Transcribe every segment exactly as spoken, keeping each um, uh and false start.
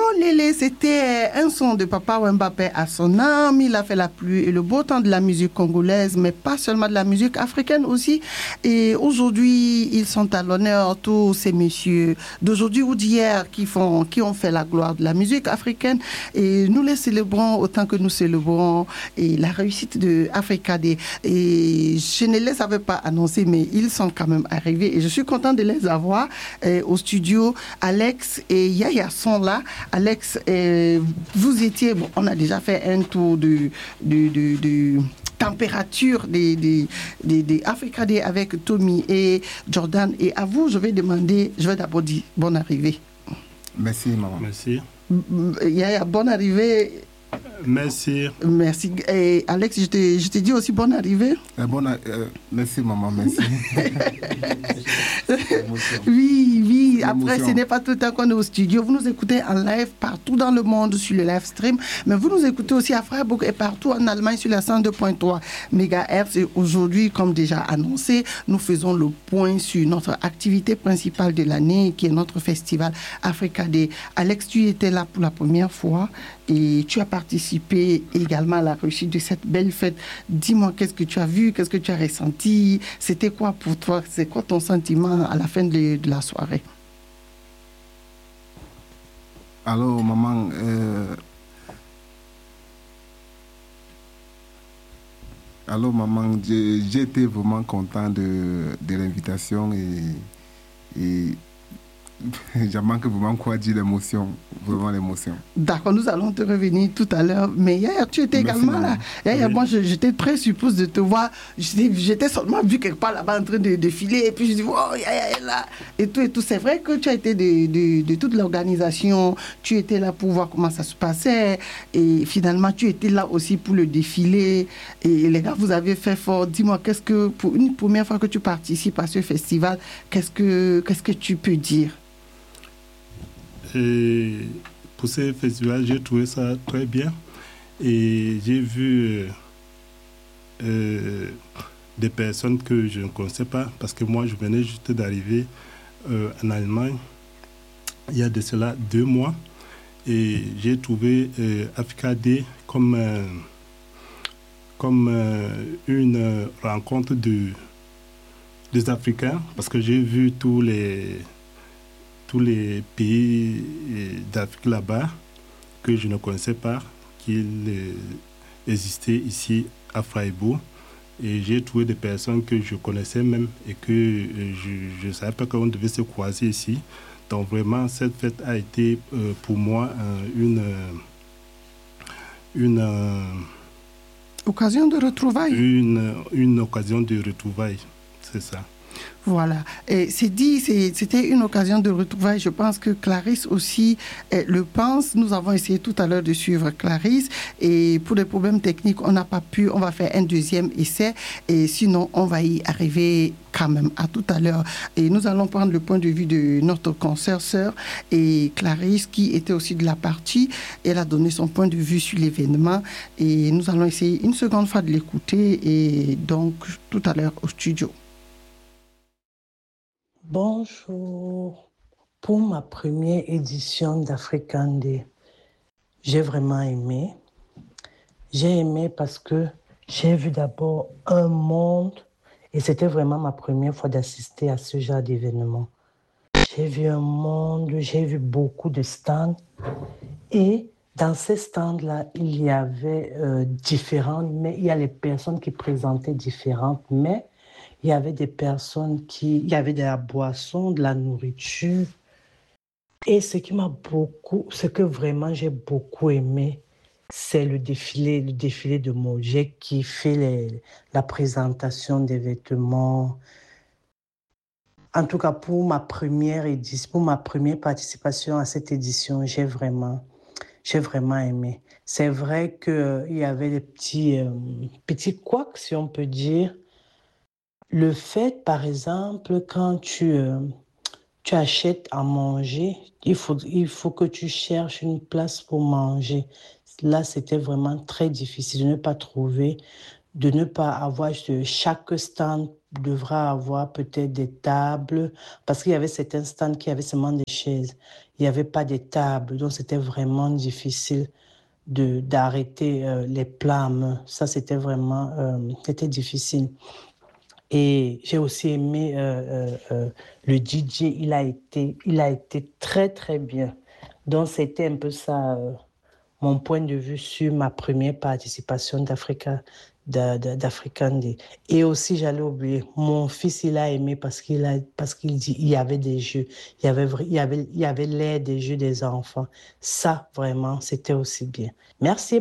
Lélé, c'était un son de Papa Wemba Paix à son âme. Il a fait la pluie et le beau temps de la musique congolaise, mais pas seulement de la musique africaine aussi. Et aujourd'hui, ils sont à l'honneur, tous ces messieurs d'aujourd'hui ou d'hier qui font, qui ont fait la gloire de la musique africaine. Et nous les célébrons autant que nous célébrons et la réussite de Africa Day. Et je ne les avais pas annoncés, mais ils sont quand même arrivés. Et je suis contente de les avoir euh, au studio. Alex et Yaya sont là. Alex, euh, vous étiez, bon, on a déjà fait un tour de, de, de, de température des, des, des, des Africa Day avec Tommy et Jordan. Et à vous, je vais demander, je vais d'abord dire bonne arrivée. Merci, maman. Merci. Yaya, bonne arrivée. Merci. Merci. Et Alex, je t'ai, je t'ai dit aussi bonne arrivée. Euh, bonne, euh, merci, maman, merci. oui, oui. Après, ce n'est pas tout le temps qu'on est au studio. Vous nous écoutez en live partout dans le monde sur le live stream, mais vous nous écoutez aussi à Freiburg et partout en Allemagne sur la cent deux virgule trois mégahertz. Et aujourd'hui, comme déjà annoncé, nous faisons le point sur notre activité principale de l'année, qui est notre festival Africa Day. Alex, tu étais là pour la première fois et tu as participé également à la réussite de cette belle fête. Dis-moi, qu'est-ce que tu as vu, qu'est-ce que tu as ressenti, c'était quoi pour toi, c'est quoi ton sentiment à la fin de, de la soirée? Alors, maman, euh... alors, maman, j'ai, j'ai été vraiment content de, de l'invitation et, et j'ai manqué vraiment quoi dire l'émotion, vraiment l'émotion. D'accord, nous allons te revenir tout à l'heure. Mais Yaya, tu étais Merci également là. Yaya, oui. Moi, je, j'étais très suppose de te voir. J'étais, j'étais seulement vu quelque part là-bas en train de, de filer. Et puis je dis, oh, Yaya est là. Et tout, et tout. C'est vrai que tu as été de, de, de toute l'organisation. Tu étais là pour voir comment ça se passait. Et finalement, tu étais là aussi pour le défilé. Et les gars, vous avez fait fort. Dis-moi, qu'est-ce que, pour une première fois que tu participes à ce festival, qu'est-ce que, qu'est-ce que tu peux dire? Et pour ce festival, j'ai trouvé ça très bien et j'ai vu euh, des personnes que je ne connaissais pas parce que moi, je venais juste d'arriver euh, en Allemagne il y a de cela deux mois et j'ai trouvé euh, Africa Day comme, euh, comme euh, une rencontre de, des Africains parce que j'ai vu tous les tous les pays d'Afrique là-bas que je ne connaissais pas, qu'ils existaient ici à Freiburg. Et j'ai trouvé des personnes que je connaissais même et que je ne savais pas qu'on devait se croiser ici. Donc vraiment, cette fête a été euh, pour moi euh, une... une euh, occasion de retrouvailles. Une, une occasion de retrouvailles, c'est ça. Voilà. Et c'est dit, c'est, c'était une occasion de retrouvailles. Je pense que Clarisse aussi eh, le pense. Nous avons essayé tout à l'heure de suivre Clarisse. Et pour des problèmes techniques, on n'a pas pu. On va faire un deuxième essai. Et sinon, on va y arriver quand même. À tout à l'heure. Et nous allons prendre le point de vue de notre consoeur sœur et Clarisse, qui était aussi de la partie. Elle a donné son point de vue sur l'événement. Et nous allons essayer une seconde fois de l'écouter. Et donc, tout à l'heure au studio. Bonjour. Pour ma première édition d'African Day, j'ai vraiment aimé. J'ai aimé parce que j'ai vu d'abord un monde et c'était vraiment ma première fois d'assister à ce genre d'événement. J'ai vu un monde, j'ai vu beaucoup de stands et dans ces stands-là, il y avait euh, différentes, mais il y a les personnes qui présentaient différentes, mais il y avait des personnes qui... Il y avait de la boisson, de la nourriture. Et ce qui m'a beaucoup... Ce que vraiment j'ai beaucoup aimé, c'est le défilé, le défilé de Mojek qui fait les, la présentation des vêtements. En tout cas, pour ma première édition, pour ma première participation à cette édition, j'ai vraiment, j'ai vraiment aimé. C'est vrai qu'il y avait des petits, euh, petits couacs, si on peut dire. Le fait, par exemple, quand tu, euh, tu achètes à manger, il faut, il faut que tu cherches une place pour manger. Là, c'était vraiment très difficile de ne pas trouver, de ne pas avoir chaque stand devra avoir peut-être des tables, parce qu'il y avait certains stands qui avaient seulement des chaises. Il n'y avait pas de tables, donc c'était vraiment difficile de, d'arrêter euh, les plats. Ça, c'était vraiment euh, c'était difficile. Et j'ai aussi aimé euh, euh, euh, le D J, il a été, il a été très, très bien. Donc, c'était un peu ça, euh, mon point de vue sur ma première participation d'Africa, de- de- d'African Day. Et aussi, j'allais oublier, mon fils, il a aimé parce qu'il a, parce qu'il dit, il y avait des jeux, il y avait, vra- il y avait, il y avait l'air des jeux des enfants. Ça, vraiment, c'était aussi bien. Merci.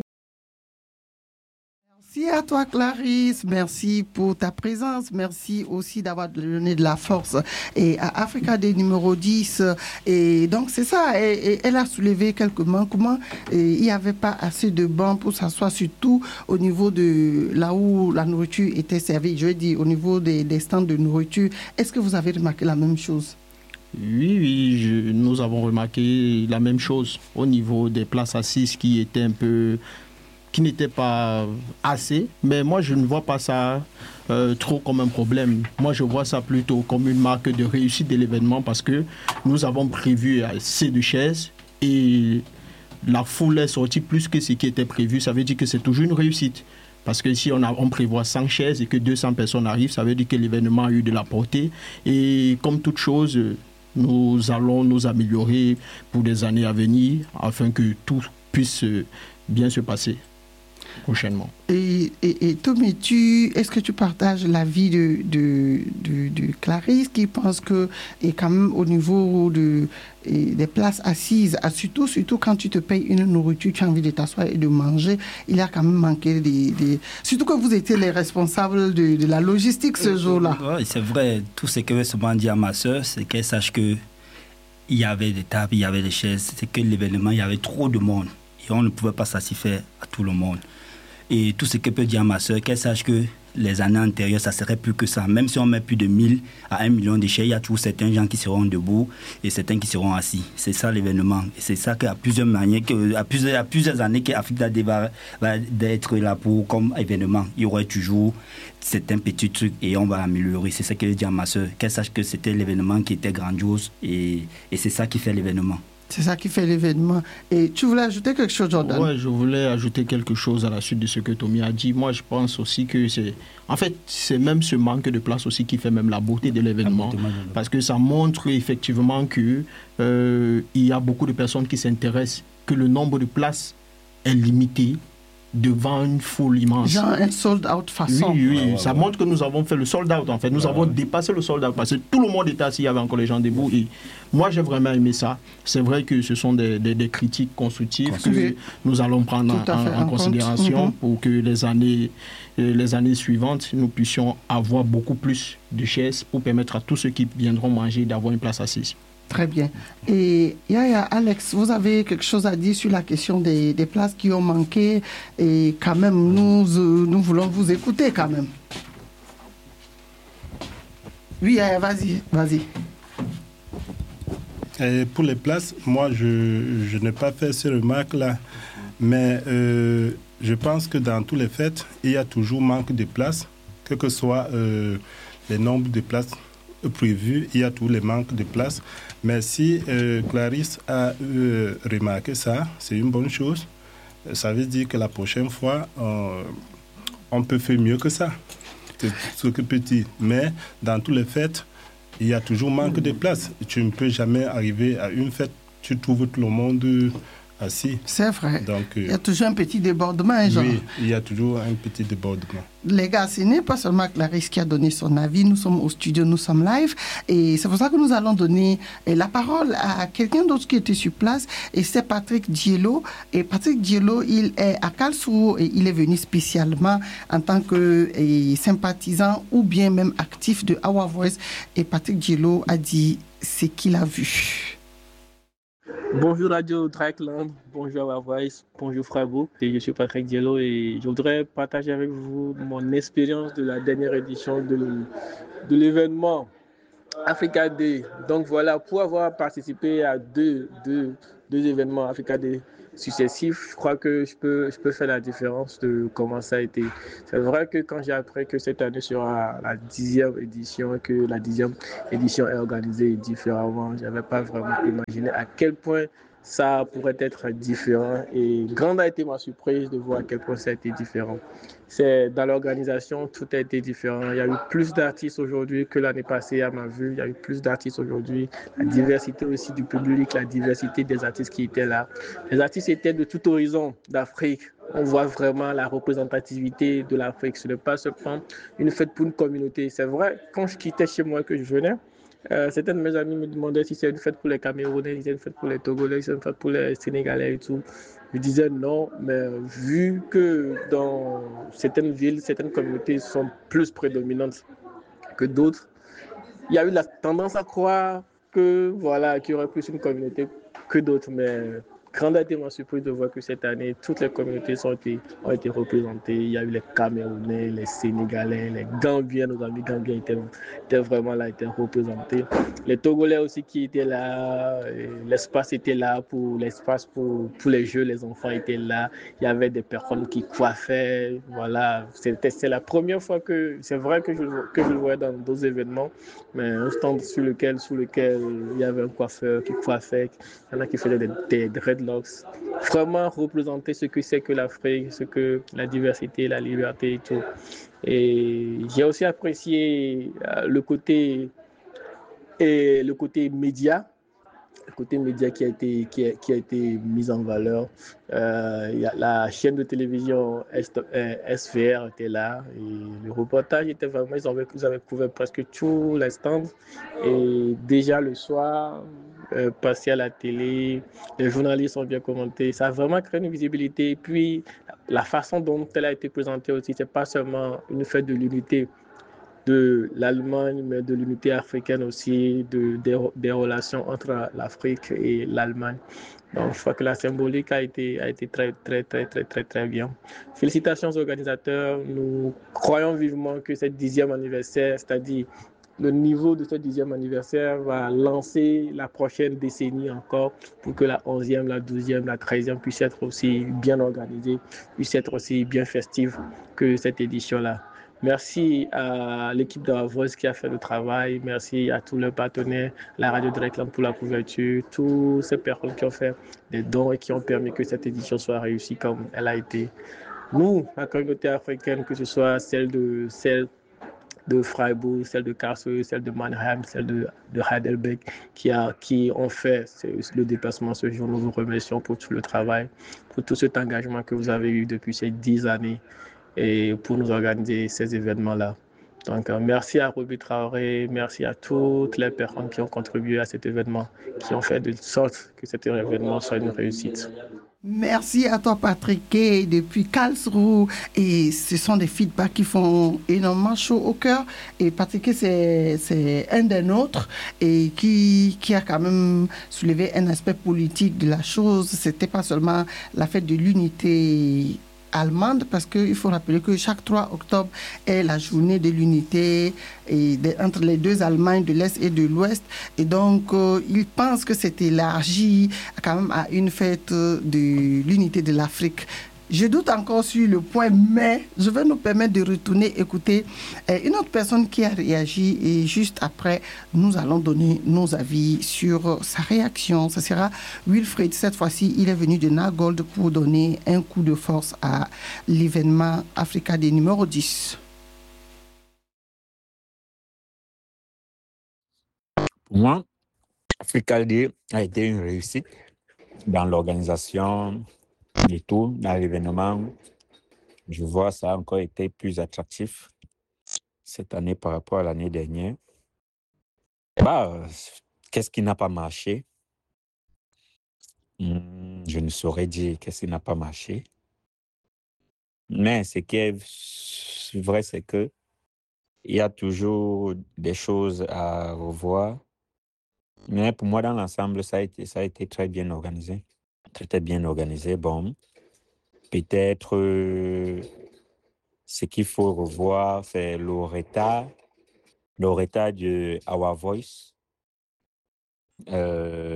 Merci à toi, Clarisse. Merci pour ta présence. Merci aussi d'avoir donné de la force et à Africa Day numéro dix. Et donc, c'est ça. Et, et elle a soulevé quelques manquements. Et il n'y avait pas assez de bancs pour s'asseoir, surtout au niveau de là où la nourriture était servie. Je veux dire, au niveau des, des stands de nourriture. Est-ce que vous avez remarqué la même chose? Oui, oui, je- nous avons remarqué la même chose au niveau des places assises qui étaient un peu, qui n'étaient pas assez. Mais moi, je ne vois pas ça euh, trop comme un problème. Moi, je vois ça plutôt comme une marque de réussite de l'événement parce que nous avons prévu assez de chaises et la foule est sortie plus que ce qui était prévu. Ça veut dire que c'est toujours une réussite. Parce que si on, a, on prévoit cent chaises et que deux cents personnes arrivent, ça veut dire que l'événement a eu de la portée. Et comme toute chose, nous allons nous améliorer pour des années à venir afin que tout puisse bien se passer prochainement. Et, et, et Tommy, tu, est-ce que tu partages l'avis de, de, de, de Clarisse qui pense que, et quand même au niveau de, et des places assises, à surtout, surtout quand tu te payes une nourriture, tu as envie de t'asseoir et de manger, il a quand même manqué des... des... Surtout que vous étiez les responsables de, de la logistique ce jour-là. Oui, c'est vrai. Tout ce que je souvent dit à ma soeur, c'est qu'elle sache qu'il y avait des tables, il y avait des chaises. C'est que l'événement, il y avait trop de monde. Et on ne pouvait pas satisfaire à tout le monde. Et tout ce que peut dire à ma soeur, qu'elle sache que les années antérieures, ça serait plus que ça. Même si on met plus de mille à un million de chaises, il y a toujours certains gens qui seront debout et certains qui seront assis. C'est ça l'événement. Et c'est ça qu'à plusieurs manières, à plusieurs, à plusieurs années qu'Africa Day va, va être là pour comme événement. Il y aurait toujours certains petits trucs et on va améliorer. C'est ça que je dis à ma soeur. Qu'elle sache que c'était l'événement qui était grandiose et, et c'est ça qui fait l'événement. C'est ça qui fait l'événement. Et tu voulais ajouter quelque chose, Jordan? Oui, je voulais ajouter quelque chose à la suite de ce que Tommy a dit. Moi, je pense aussi que c'est... En fait, c'est même ce manque de place aussi qui fait même la beauté de l'événement. Parce que ça montre effectivement qu'il euh, y a beaucoup de personnes qui s'intéressent, que le nombre de places est limité devant une foule immense. Genre un sold-out façon. Oui, oui, ouais, ouais, ça ouais. montre que nous avons fait le sold-out en fait. Nous Ouais, avons ouais. dépassé le sold-out parce que tout le monde était assis, il y avait encore les gens debout. Et moi, j'ai vraiment aimé ça. C'est vrai que ce sont des, des, des critiques constructives Constructives. que nous allons prendre en, Tout à fait en en compte. considération Mhm. pour que les années, euh, les années suivantes, nous puissions avoir beaucoup plus de chaises pour permettre à tous ceux qui viendront manger d'avoir une place assise. Très bien. Et Yaya, Alex, vous avez quelque chose à dire sur la question des, des places qui ont manqué et quand même, nous, euh, nous voulons vous écouter quand même. Oui, Yaya, vas-y, vas-y. Et pour les places, moi, je, je n'ai pas fait ces remarques-là. Mais euh, je pense que dans toutes les fêtes, il y a toujours manque de places, quel que soit euh, le nombre de places prévues, il y a tous les manques de places. Mais si euh, Clarisse a euh, remarqué ça, c'est une bonne chose. Ça veut dire que la prochaine fois, euh, on peut faire mieux que ça. C'est ce que petit. Mais dans toutes les fêtes, il y a toujours manque de place. Tu ne peux jamais arriver à une fête, tu trouves tout le monde assis. C'est vrai. Donc, euh, Il y a toujours un petit débordement, genre. oui, il y a toujours un petit débordement. Les gars, ce n'est pas seulement Clarisse qui a donné son avis. Nous sommes au studio, nous sommes live. Et c'est pour ça que nous allons donner eh, la parole à quelqu'un d'autre qui était sur place. Et c'est Patrick Diello. Et Patrick Diello, il est à Karlsruhe et il est venu spécialement en tant que eh, sympathisant ou bien même actif de Our Voice. Et Patrick Diello a dit ce qu'il a vu. Bonjour Radio Drakeland, bonjour Our Voice, bonjour Freiburg. Je suis Patrick Diello et je voudrais partager avec vous mon expérience de la dernière édition de, de l'événement Africa Day. Donc voilà, pour avoir participé à deux, deux, deux événements Africa Day, successifs, je crois que je peux, je peux faire la différence de comment ça a été. C'est vrai que quand j'ai appris que cette année sera la dixième édition, que la dixième édition est organisée différemment, je n'avais pas vraiment imaginé à quel point ça pourrait être différent. Et grande a été ma surprise de voir à quel point ça a été différent. C'est, dans l'organisation, tout a été différent. Il y a eu plus d'artistes aujourd'hui que l'année passée à ma vue. Il y a eu plus d'artistes aujourd'hui. La diversité aussi du public, la diversité des artistes qui étaient là. Les artistes étaient de tout horizon d'Afrique. On voit vraiment la représentativité de l'Afrique. Ce n'est pas seulement une fête pour une communauté. C'est vrai, quand je quittais chez moi, que je venais, Euh, certains de mes amis me demandaient si c'est une fête pour les Camerounais, si c'est une fête pour les Togolais, si c'est une fête pour les Sénégalais et tout. Je disais non, mais vu que dans certaines villes, certaines communautés sont plus prédominantes que d'autres, il y a eu la tendance à croire que voilà, qu'il y aurait plus une communauté que d'autres, mais grande a été ma surprise de voir que cette année, toutes les communautés ont été, ont été représentées. Il y a eu les Camerounais, les Sénégalais, les Gambiens, nos amis Gambiens étaient, étaient vraiment là, étaient représentés. Les Togolais aussi qui étaient là, l'espace était là pour l'espace pour, pour les jeux, les enfants étaient là. Il y avait des personnes qui coiffaient, voilà. C'était, c'est la première fois que, c'est vrai que je, que je le voyais dans d'autres événements, mais un stand sur lequel, sous lequel il y avait un coiffeur qui coiffait, il y en a qui faisaient des, des dreadlocks. Vraiment représenter ce que c'est que l'Afrique, ce que la diversité, la liberté et tout. Et j'ai aussi apprécié le côté, et le côté média, le côté média qui a été, qui a, qui a été mis en valeur. Euh, y a la chaîne de télévision S V R était là et le reportage était vraiment, ils avaient, ils avaient couvert presque tous les stands et déjà le soir, euh, passé à la télé, les journalistes ont bien commenté, ça a vraiment créé une visibilité et puis la façon dont elle a été présentée aussi, c'est pas seulement une fête de l'unité de l'Allemagne, mais de l'unité africaine aussi, de, des, des relations entre l'Afrique et l'Allemagne. Donc, je crois que la symbolique a été, a été très, très, très, très, très, très bien. Félicitations aux organisateurs. Nous croyons vivement que cette dixième anniversaire, c'est-à-dire le niveau de ce dixième anniversaire va lancer la prochaine décennie encore pour que la onzième, la douzième, la treizième puisse être aussi bien organisée, puisse être aussi bien festive que cette édition-là. Merci à l'équipe de la Voice qui a fait le travail. Merci à tous les partenaires, la radio de réclame pour la couverture, toutes ces personnes qui ont fait des dons et qui ont permis que cette édition soit réussie comme elle a été. Nous, la communauté africaine, que ce soit celle de, celle de Freiburg, celle de Karlsruhe, celle de Mannheim, celle de, de Heidelberg, qui, a, qui ont fait le déplacement ce jour, nous vous remercions pour tout le travail, pour tout cet engagement que vous avez eu depuis ces dix années. Et pour nous organiser ces événements-là. Donc, euh, merci à Ruby Traoré, merci à toutes les personnes qui ont contribué à cet événement, qui ont fait de sorte que cet événement soit une réussite. Merci à toi, Patrick, depuis Karlsruhe. Et ce sont des feedbacks qui font énormément chaud au cœur. Et Patrick, c'est, c'est un des nôtres et qui, qui a quand même soulevé un aspect politique de la chose. C'était pas seulement la fête de l'unité allemande, parce qu'il faut rappeler que chaque trois octobre est la journée de l'unité et de, entre les deux Allemagnes de l'Est et de l'Ouest. Et donc, euh, ils pensent que c'est élargi quand même à une fête de l'unité de l'Afrique. Je doute encore sur le point, mais je vais nous permettre de retourner écouter euh, une autre personne qui a réagi et juste après, nous allons donner nos avis sur sa réaction. Ce sera Wilfried. Cette fois-ci, il est venu de Nagold pour donner un coup de force à l'événement Africa Day numéro dix. Pour moi, Africa Day a été une réussite dans l'organisation et tout, dans l'événement. Je vois ça a encore été plus attractif cette année par rapport à l'année dernière. Bah, qu'est-ce qui n'a pas marché? Hmm, je ne saurais dire qu'est-ce qui n'a pas marché. Mais ce qui est vrai, c'est que il y a toujours des choses à revoir. Mais pour moi, dans l'ensemble, ça a été, ça a été très bien organisé. Très, très bien organisé. Bon, peut-être euh, ce qu'il faut revoir, c'est l'oreita, l'oreita de Our Voice. Euh,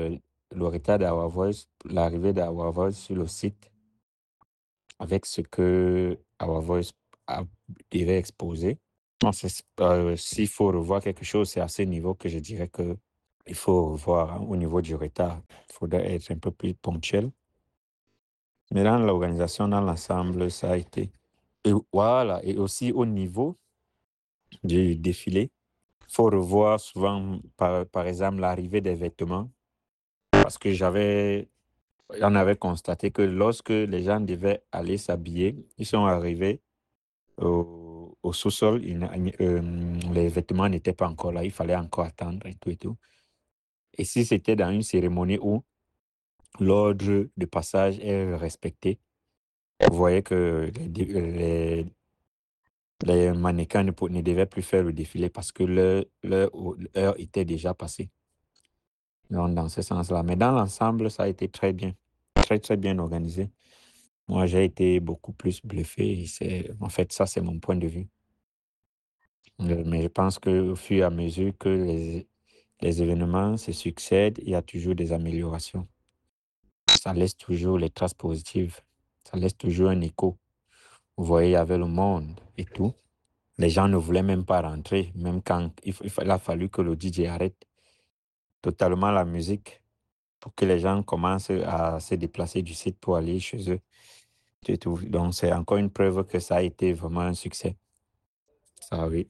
le retard d'Awa Voice, l'arrivée d'Awa Voice sur le site, avec ce que Awa Voice a, devait exposer. Non, euh, s'il faut revoir quelque chose, c'est à ce niveau que je dirais qu'il faut revoir, hein, au niveau du retard. Il faudrait être un peu plus ponctuel. Mais dans l'organisation, dans l'ensemble, ça a été. Et voilà, et aussi au niveau du défilé, il faut revoir souvent, par, par exemple, l'arrivée des vêtements. Parce que j'avais, on avait constaté que lorsque les gens devaient aller s'habiller, ils sont arrivés au, au sous-sol, il, euh, les vêtements n'étaient pas encore là, il fallait encore attendre et tout et tout. Et si c'était dans une cérémonie où l'ordre de passage est respecté, vous voyez que les, les, les mannequins ne, ne devaient plus faire le défilé parce que leur, leur, leur heure était déjà passée. Donc, dans ce sens-là. Mais dans l'ensemble, ça a été très bien, très, très bien organisé. Moi, j'ai été beaucoup plus bluffé. C'est, en fait, ça, c'est mon point de vue. Mais je pense qu'au fur et à mesure que les, les événements se succèdent, il y a toujours des améliorations. Ça laisse toujours les traces positives. Ça laisse toujours un écho. Vous voyez, il y avait le monde et tout. Les gens ne voulaient même pas rentrer, même quand il, il a fallu que le D J arrête totalement la musique pour que les gens commencent à se déplacer du site pour aller chez eux. Et tout. Donc, c'est encore une preuve que ça a été vraiment un succès. Ça, oui.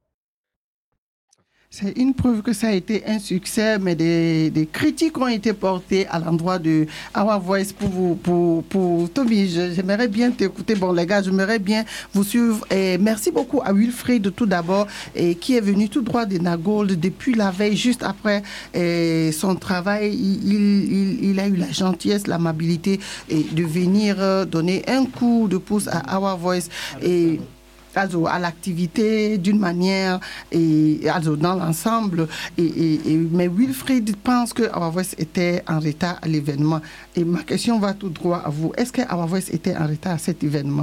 C'est une preuve que ça a été un succès, mais des, des critiques ont été portées à l'endroit de Awa Voice pour vous, pour, pour Tommy. Je, j'aimerais bien t'écouter. Bon, les gars, j'aimerais bien vous suivre. Et merci beaucoup à Wilfried, tout d'abord, et qui est venu tout droit de Nagold depuis la veille, juste après et son travail. Il, il, il a eu la gentillesse, l'amabilité et de venir donner un coup de pouce à Awa Voice. Et also à l'activité d'une manière et also dans l'ensemble et, et, et mais Wilfried pense que Awa Voice était en retard à l'événement et ma question va tout droit à vous. Est-ce que Awa Voice était en retard à cet événement?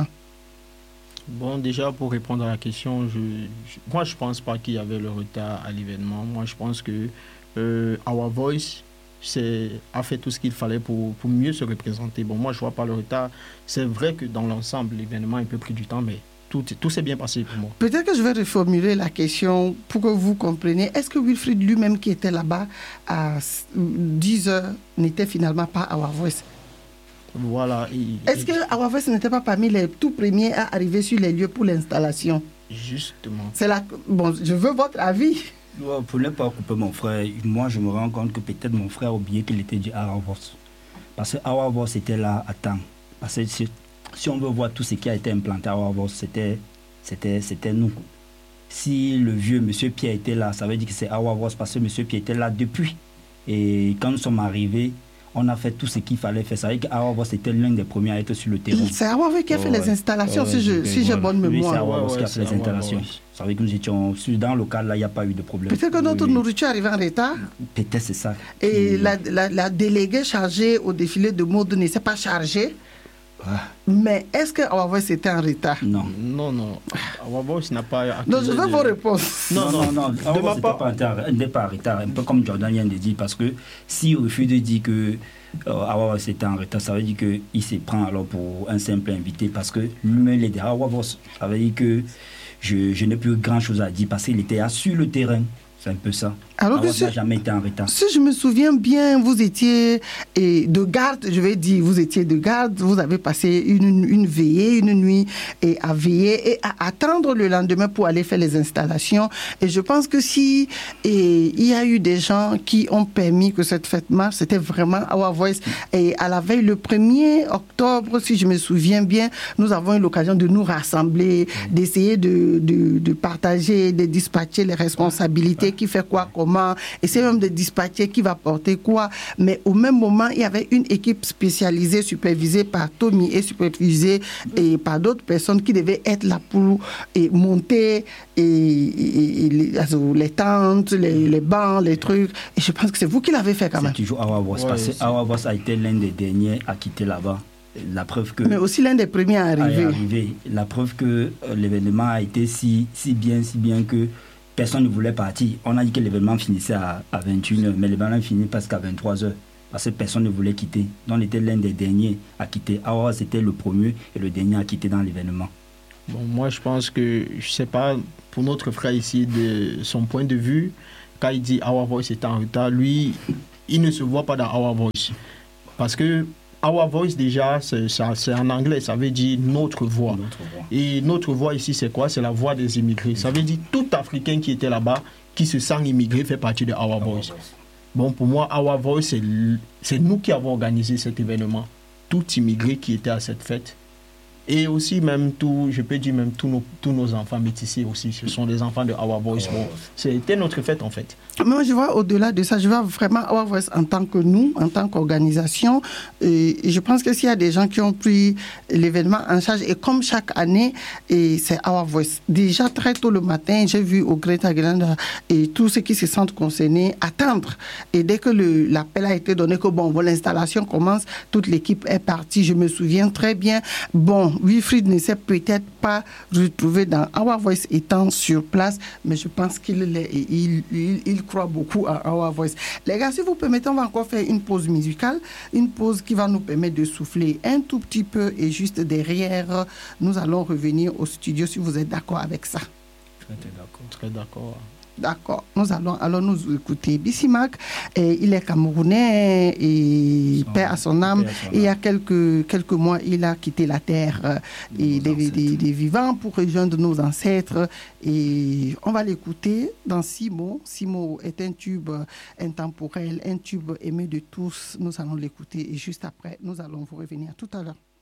Bon, déjà pour répondre à la question, je, je, moi je pense pas qu'il y avait le retard à l'événement. Moi je pense que euh, Awa Voice c'est, a fait tout ce qu'il fallait pour, pour mieux se représenter. Bon, moi je vois pas le retard. C'est vrai que dans l'ensemble l'événement a un peu pris du temps, mais Tout, tout s'est bien passé pour moi. Peut-être que je vais reformuler la question pour que vous compreniez. Est-ce que Wilfried lui-même qui était là-bas à dix heures n'était finalement pas à Awa Voice? Voilà. Et, Est-ce que Awa Voice n'était pas parmi les tout premiers à arriver sur les lieux pour l'installation? Justement. C'est la... Bon, je veux votre avis. Pour ne pas couper mon frère, moi je me rends compte que peut-être mon frère a oublié qu'il était du Awa Voice. Parce que Awa Voice était là à temps. Parce que c'est... Si on veut voir tout ce qui a été implanté à Awa Voice, c'était, c'était, c'était nous. Si le vieux monsieur Pierre était là, ça veut dire que c'est Awa Voice parce que monsieur Pierre était là depuis. Et quand nous sommes arrivés, on a fait tout ce qu'il fallait faire. Ça veut dire qu'Awa Voice était l'un des premiers à être sur le terrain. C'est Awa Voice qui a fait oh, les installations, ouais, si, je, si j'ai bonne mémoire. Oui, c'est Awa Voice ouais, qui a fait les installations. Ça veut dire que nous étions dans le local, là, il n'y a pas eu de problème. Peut-être que notre oui. nourriture arrivait en retard. Peut-être c'est ça. Et qui... la, la, la déléguée chargée au défilé de mode ne s'est pas chargée. Ah. Mais est-ce que Awa Voice était en retard? Non, non, non. Awa Voice n'a pas. Non, je veux de... vos réponses. Non, non, non. Awa Voice n'était pas en retard, un peu comme Jordan vient de dire, parce que s'il refuse de dire que euh, Awa Voice était en retard, ça veut dire qu'il se prend alors pour un simple invité, parce que lui-même, il est derrière Awa Voice. Ça veut dire que je, je n'ai plus grand-chose à dire, parce qu'il était sur le terrain. C'est un peu ça. Alors que si, n'a jamais été en retard. Si je me souviens bien, vous étiez et de garde, je vais dire, vous étiez de garde, vous avez passé une, une, une veillée, une nuit, et à veiller et à attendre le lendemain pour aller faire les installations. Et je pense que si et, il y a eu des gens qui ont permis que cette fête marche, c'était vraiment Awa Voice. Et à la veille, le premier octobre, si je me souviens bien, nous avons eu l'occasion de nous rassembler, mmh. d'essayer de, de, de partager, de dispatcher les responsabilités, qui fait quoi, comment, et c'est même de dispatcher qui va porter quoi. Mais au même moment, il y avait une équipe spécialisée, supervisée par Tommy et supervisée et par d'autres personnes qui devaient être là pour et monter et, et, et les, also, les tentes, les, les bancs, les trucs. Et je pense que c'est vous qui l'avez fait quand même. C'est toujours Awa Voice, ouais, parce que Awa Voice a été l'un des derniers à quitter là-bas. La preuve que... Mais aussi l'un des premiers à arriver. À arriver. La preuve que euh, l'événement a été si, si bien, si bien que personne ne voulait partir. On a dit que l'événement finissait à, à vingt et une heures, mais l'événement finit presque à vingt-trois heures. parce que personne ne voulait quitter. Donc on était l'un des derniers à quitter. Our Voice était le premier et le dernier à quitter dans l'événement. Bon, moi, je pense que, je sais pas, pour notre frère ici, de son point de vue, quand il dit Our Voice est en retard, lui, il ne se voit pas dans Our Voice. Parce que Our Voice, déjà, c'est, c'est en anglais, ça veut dire notre voix. Notre voix. Et notre voix ici, c'est quoi? C'est la voix des immigrés. Ça veut dire tout Africain qui était là-bas, qui se sent immigré, fait partie de Our Voice. Bon, pour moi, Our Voice, c'est, c'est nous qui avons organisé cet événement. Tout immigré qui était à cette fête. Et aussi, même tout, je peux dire, même tous nos, tous nos enfants métissés aussi, ce sont des enfants de Our Voice. Bon, c'était notre fête, en fait. Moi, je vois au-delà de ça, je vois vraiment Our Voice en tant que nous, en tant qu'organisation. Et je pense que s'il y a des gens qui ont pris l'événement en charge, et comme chaque année, et c'est Our Voice. Déjà très tôt le matin, j'ai vu au Greta Gerlinde et tous ceux qui se sentent concernés attendre. Et dès que le, l'appel a été donné, que bon, bon, l'installation commence, toute l'équipe est partie. Je me souviens très bien. Bon, Wilfried ne s'est peut-être pas retrouvé dans Our Voice étant sur place, mais je pense qu'il il, il, il croit beaucoup à Our Voice. Les gars, si vous permettez, on va encore faire une pause musicale, une pause qui va nous permettre de souffler un tout petit peu et juste derrière, nous allons revenir au studio si vous êtes d'accord avec ça. Très d'accord. Très d'accord. D'accord, nous allons alors nous écouter Bissimack. Et il est camerounais et son, paix à son âme. À son et il y a quelques, quelques mois, il a quitté la terre euh, et des, des, des vivants pour rejoindre nos ancêtres. Et on va l'écouter dans Simo. Simo est un tube intemporel, un tube aimé de tous. Nous allons l'écouter et juste après, nous allons vous revenir tout à l'heure.